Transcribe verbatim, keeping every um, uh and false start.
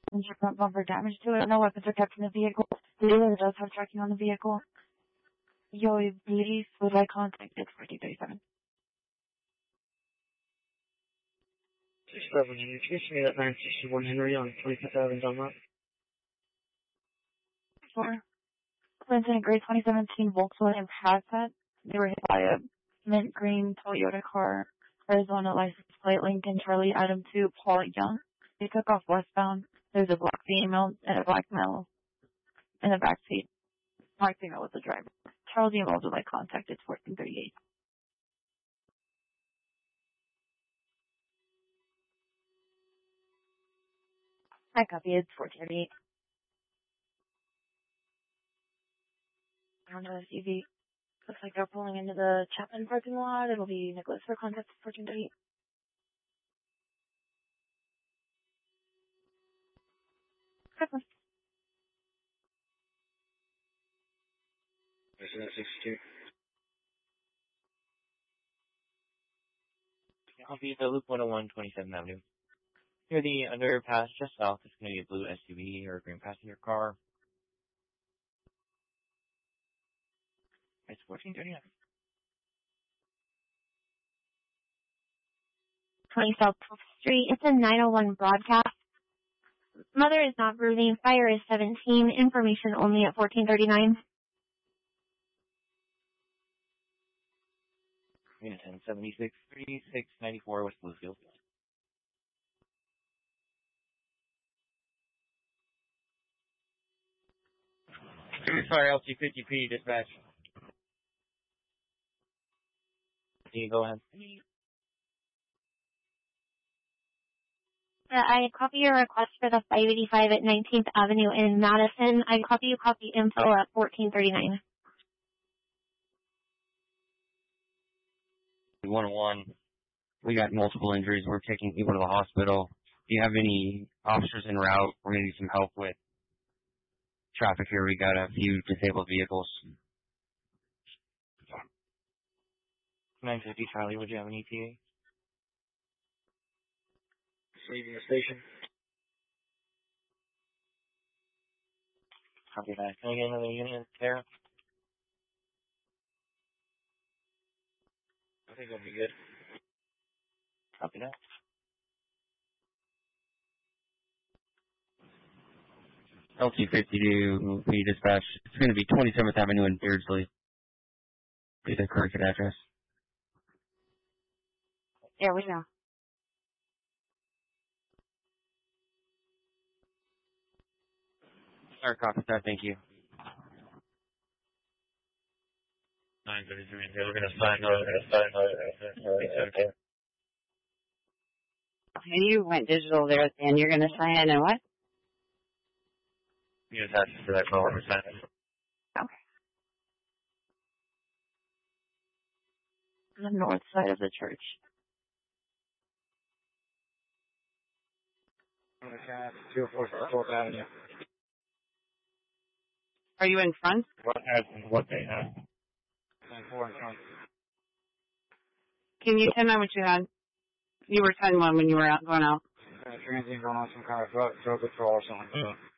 Passenger front bumper damage to it. No weapons are kept in the vehicle. The dealer does have tracking on the vehicle. Yo, police would like contact at fourteen thirty-seven. six seven, introduce me at nine sixty-one Henry on twenty-fifth Avenue, Dunlop. Sure. Clinton, a gray twenty seventeen Volkswagen Passat. They were hit by a mint green Toyota car. Arizona license plate Lincoln Charlie Adam two Paul Young. They took off westbound. There's a black female and a black male in the back seat. Black female was the driver. Charles E. Mulder like contact at fourteen thirty-eight. I copy it's fourteen thirty-eight. Honda S U V. Looks like they're pulling into the Chapman parking lot. It'll be Nicholas for contact at fourteen thirty-eight. Christmas. Resident sixty-two. I'll be the Loop one oh one, twenty-seventh Avenue. Near the underpass just south, it's going to be a blue S U V or a green passenger car. It's fourteen thirty-nine. twenty South twelfth Street. It's a nine oh one broadcast. Mother is not breathing. Fire is seventeen. Information only at fourteen thirty-nine. Unit ten seventy-six, thirty-six ninety-four West Bluefield. Sorry, L T fifty P dispatch. Can you go ahead? Uh, I copy your request for the five eighty-five at nineteenth Avenue in Madison. I copy you copy info at fourteen thirty-nine. one oh one. We got multiple injuries. We're taking people to the hospital. Do you have any officers en route? We're going to need some help with traffic here. We got a few disabled vehicles. nine fifty Charlie, would you have an E T A? Leaving the station. Copy that. Can I get another unit there? I think that'll be good. Copy that. L T fifty-two, we dispatch. It's going to be twenty-seventh Avenue in Beardsley. Be the correct address. There we go. Sorry, copy that. Thank you. nine thirty-three, we're going to sign over, we're going to sign over. Okay. Okay, you went digital there at the end. You're going to sign in and what? You attach to that call, we're signing. Okay. The north side of the church. Okay, two oh four fourth Avenue. Are you in front? What has what they have? ten four in front. Can you tell me what you had? You were ten one when you were out going out. Uh, transient going on some kind of drug, drug withdrawal or something.